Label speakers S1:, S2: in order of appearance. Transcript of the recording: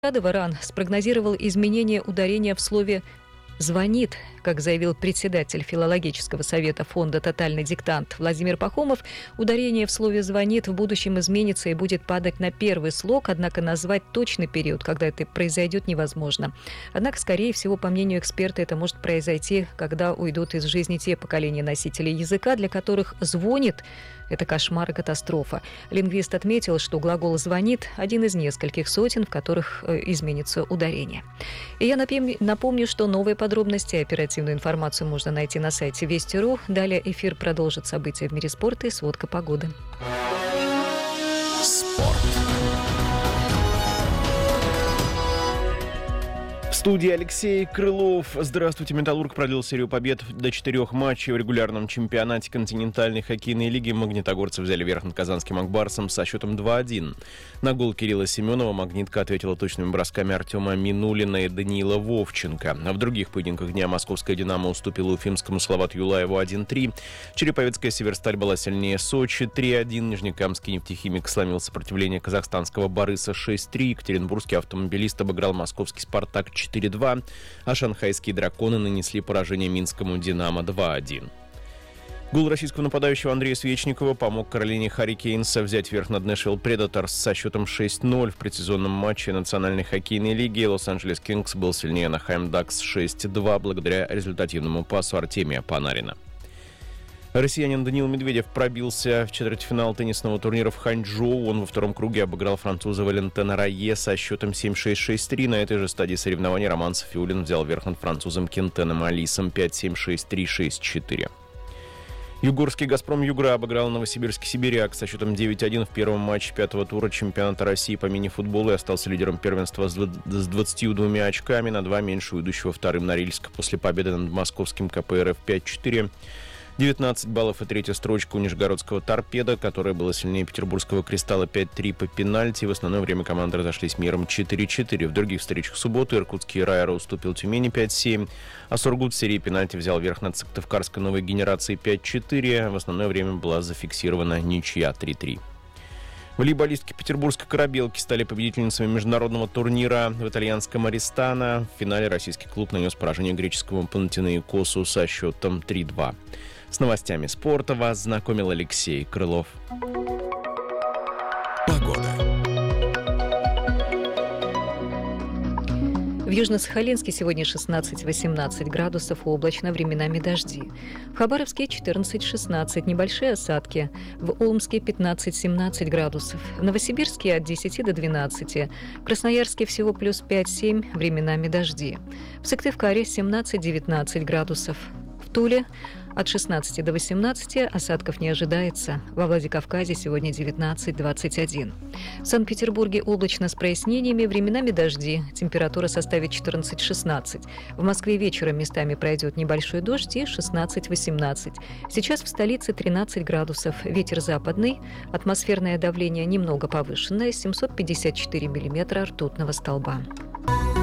S1: РАН спрогнозировал изменение ударения в слове «звонит», как заявил председатель филологического совета фонда «Тотальный диктант» Владимир Пахомов. Ударение в слове «звонит» в будущем изменится и будет падать на первый слог, однако назвать точный период, когда это произойдет, невозможно. Однако, скорее всего, по мнению эксперта, это может произойти, когда уйдут из жизни те поколения носителей языка, для которых «звонит» — это кошмар и катастрофа. Лингвист отметил, что глагол «звонит» — один из нескольких сотен, в которых изменится ударение. И я напомню, что новые подробности и оперативную информацию можно найти на сайте Вести.ру. Далее эфир продолжит события в мире спорта и сводка погоды.
S2: Спорт. В студии Алексей Крылов. Здравствуйте. «Металлург» продлил серию побед до 4 матчей в регулярном чемпионате континентальной хоккейной лиги. Магнитогорцы взяли верх над казанским «Ак Барсом» со счетом 2-1. На гол Кирилла Семенова «Магнитка» ответила точными бросками Артема Минулина и Даниила Вовченко. А в других поединках дня московская «Динамо» уступила уфимскому «Салавату Юлаеву» 1-3. Череповецкая «Северсталь» была сильнее Сочи 3-1. Нижнекамский «Нефтехимик» сломил сопротивление казахстанского «Бориса» 6-3. Екатеринбургский «Автомобилист» обыграл московский «Спартак» 4-2, а шанхайские «Драконы» нанесли поражение минскому «Динамо» 2-1. Гол российского нападающего Андрея Свечникова помог Каролине Харрикейнса взять верх над Нэшвилл Предаторс со счетом 6-0 в предсезонном матче Национальной хоккейной лиги. Лос-Анджелес Кингс был сильнее Анахайм Дакс 6-2 благодаря результативному пасу Артемия Панарина. Россиянин Даниил Медведев пробился в четвертьфинал теннисного турнира в Ханчжоу. Он во втором круге обыграл француза Валентена Райе со счетом 7-6, 6-3. На этой же стадии соревнований Роман Сафиуллин взял верх над французом Кентеном Алисом 5-7, 6-3, 6-4. Югорский «Газпром Югра» обыграл новосибирский «Сибиряк» со счетом 9-1 в первом матче пятого тура чемпионата России по мини-футболу и остался лидером первенства с 22 очками, на 2 меньше уйдущего вторым Норильска после победы над московским КПРФ 5-4. 19 баллов и третья строчка у нижегородского «Торпедо», которое было сильнее петербургского «Кристалла» 5-3 по пенальти. В основное время команды разошлись миром 4-4. В других встречах субботы иркутский «Райра» уступил Тюмени 5-7, а Сургут в серии пенальти взял верх над Сыктывкарской новой генерацией 5-4. В основное время была зафиксирована ничья 3-3. Волейболистки петербургской «Корабелки» стали победительницами международного турнира в итальянском Ористано. В финале российский клуб нанес поражение греческому «Панатинаикосу» со счетом 3-2. С новостями спорта вас знакомил Алексей Крылов. Погода.
S1: В Южно-Сахалинске сегодня 16-18 градусов, облачно, временами дожди. В Хабаровске 14-16, небольшие осадки. В Омске 15-17 градусов. В Новосибирске от 10 до 12. В Красноярске всего плюс 5-7, временами дожди. В Сыктывкаре 17-19 градусов. В Туле от 16 до 18, осадков не ожидается. Во Владикавказе сегодня 19-21. В Санкт-Петербурге облачно с прояснениями, временами дожди. Температура составит 14-16. В Москве вечером местами пройдет небольшой дождь и 16-18. Сейчас в столице 13 градусов. Ветер западный. Атмосферное давление немного повышенное. 754 миллиметра ртутного столба.